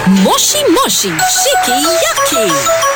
Moshi Moshi Shiki Yaki.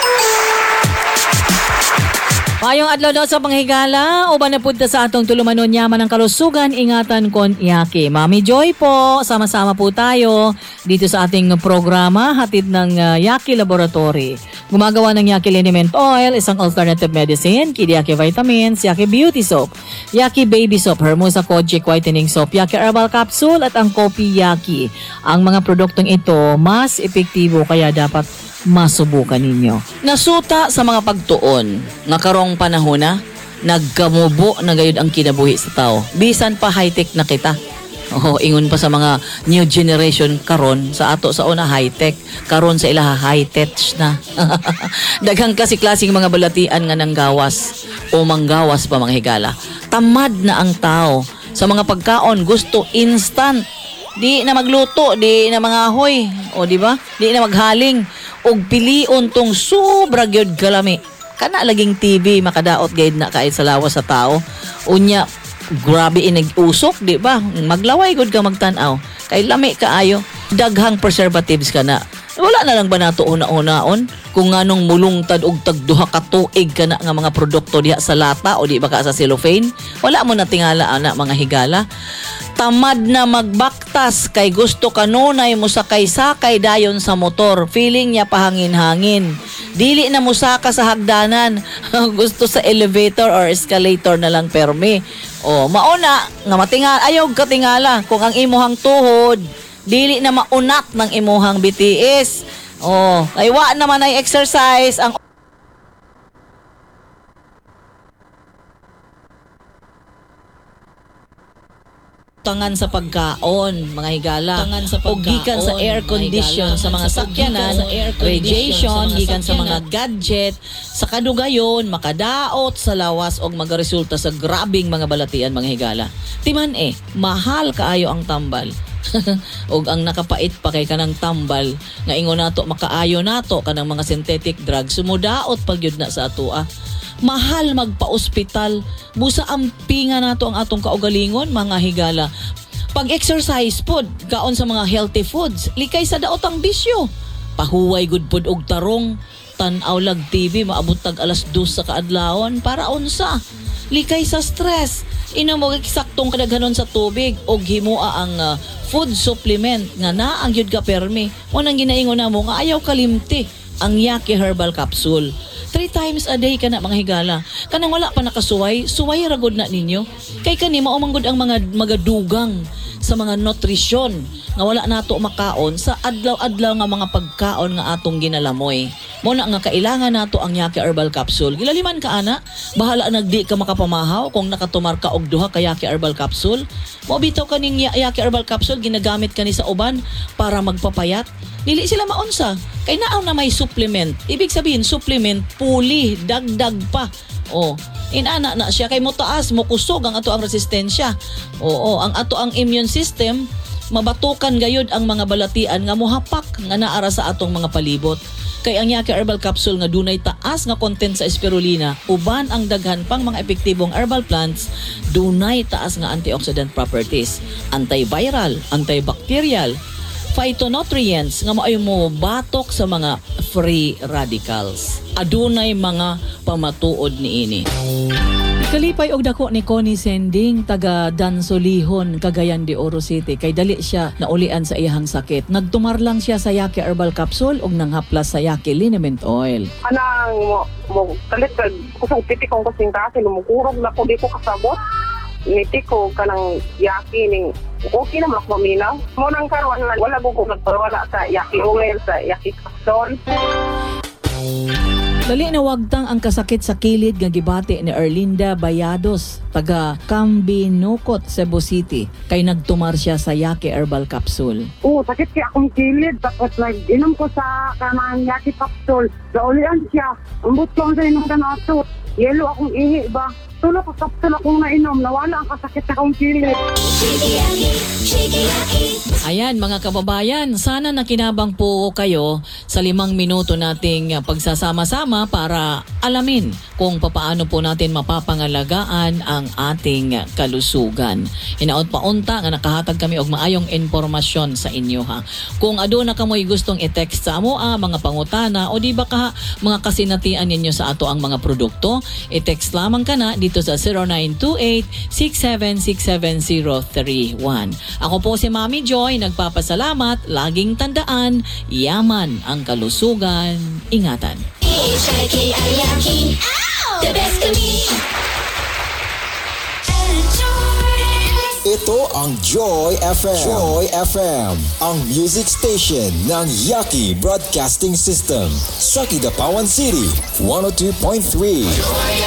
Payong adlaw daw sa panghigala, uban na punta sa atong tulumanon yaman ng kalusugan, ingatan kon Yaki. Mami Joy po, sama-sama po tayo dito sa ating programa, hatid ng Yaki Laboratory. Gumagawa ng Yaki Liniment Oil, isang alternative medicine, Kid Yaki Vitamins, Yaki Beauty Soap, Yaki Baby Soap, Hermosa Kojic Whitening Soap, Yaki Herbal Capsule at ang Kopi Yaki. Ang mga produktong ito, mas epektibo kaya dapat masubukan ninyo. Nasuta sa mga pagtuon, nga karong panahon na, nagkamubo na gayud ang kinabuhi sa tao. Bisan pa high-tech na kita. Ingon pa sa mga new generation karon sa ato sa una high-tech, karon sa ilaha high-tech na. Daghang klaseng mga balatian nga nanggawas o manggawas pa mga higala. Tamad na ang tao sa mga pagkaon, gusto instant. Di na magluto, di na mangahoy, o di ba? Di na maghaling og pilion tong sobra gyud kalami. Kana laging TV makadaot gayud na kahit sa lawas sa tao. Unya grabe inag-usok, di ba? Maglaway gud ka magtan-aw. Kay lami kaayo, daghang preservatives kana. Wala na lang ba nato una-unaon kung nganong mulungtad og tagduha ka tuig kana nga mga produkto diha sa lata o di ba ka sa cellophane? Wala mo na tingala ana mga higala. Tamad na magbaktas kay gusto kanunay mo sakay-sakay dayon sa motor. Feeling niya pahangin-hangin. Dili na musaka sa hagdanan. Gusto sa elevator or escalator na lang permi. Mauna nga matingal ayaw katingala kung ang imuhang tuhod dili na maunat ng imuhang BTS. Ay wa naman ay exercise ang tangan sa pagkaon, mga higala. O gikan sa air condition sa mga sakyanan, radiation, gikan sa mga gadget, sa kadugayon, makadaot sa lawas o magaresulta sa grabing mga balatian, mga higala. Timan mahal kaayo ang tambal. Og ang nakapait pa kay kanang tambal nga ingon nato makaayo nato kanang mga synthetic drugs sumudaot pagyud na sa atoa. Mahal magpa-ospital, busa ampinga nato ang atong kaugalingon mga higala. Pag-exercise pod, kaon sa mga healthy foods, likay sa daot ang bisyo. Pahuway gud pod og tarong, tan-aw lag TV maabot tag alas 2 sa kaadlawon para unsa? Likay sa stress. Ino mo eksaktong kadaghanon sa tubig og himua ang food supplement nga naang gyud ka permi. Mo nang ginaingon namo nga ayaw kalimti ang Yaki Herbal Capsule. 3 times a day kana mga higala. Kanang wala pa nakasuway, suway ragod na ninyo. Kay kani mao manggod ang mga dugang sa mga nutrisyon nga wala nato makaon sa adlaw-adlaw nga mga pagkaon nga atong ginalamoy. Mo na nga kailangan nato ang Yaki Herbal Capsule. Gilaliman ka ana, bahala nagdi ka makapamahaw kung nakatumar ka og duha ka Yaki Herbal Capsule. Mo bitaw kaning Yaki Herbal Capsule ginagamit kani sa uban para magpapayat. Dili sila maunsa. Kay naaw na may supplement. Ibig sabihin supplement puli, dagdag pa. Inana na siya kay mo taas, mo kusog ang ato ang resistensya. Ang ato ang immune system mabatukan gayud ang mga balatian nga mohapak nga naara sa atong mga palibot. Kay ang Yaki Herbal Capsule nga dunay taas nga content sa spirulina, uban ang daghan pang mga epektibong herbal plants, dunay taas nga antioxidant properties, antiviral, antibacterial, phytonutrients nga maayo mo batok sa mga free radicals. Adunay mga pamatuod niini. Kalipay og dako ni Connie Sending taga Dansolihon, Cagayan de Oro City kay dali siya naulian sa iyang sakit. Nagtumar lang siya sa Yaki Herbal Capsule og nanghaplas sa Yaki Liniment Oil. Anang mo kalit kusog piti kong kusing kasi lumukurog na ko di ko kasabot. Niti ko kanang Yaki ning okay naman ako maminaw. Mo nang karon wala ko nagpawala sa Yaki oil, sa Yaki capsule. Dali na wagtang ang kasakit sa kilid nga gibati ni Erlinda Bayados taga Cambinocot, Cebu City kay nagtumar siya sa Yaki Herbal Capsule. Sakit siya akong kilid tapos nag-inom ko sa kanang Yaki capsule. Naulian siya. Ambot ko sa inom kanato. Yelo akong ihi ba? Tula ko kapsul akong nainom, nawala ang kasakit sa akong kilid. Ayan mga kababayan, sana nakinabang po kayo sa 5 minuto nating pagsasama-sama para alamin kung papaano po natin mapapangalagaan ang ating kalusugan. Hinaot pa unta nga nakahatag kami og maayong impormasyon sa inyo ha. Kung aduna kamoy gustong i-text sa amo mga pangutana o di ba ka mga kasinatian ninyo sa ato ang mga produkto, i-text lamang ka na dito sa 0928-6767-031. Ako po si Mami Joy, nagpapasalamat, laging tandaan, yaman ang kalusugan, ingatan. The best kami. Ito ang Joy FM. Joy FM, ang music station ng Yaki Broadcasting System sa Kidapawan City, 102.3.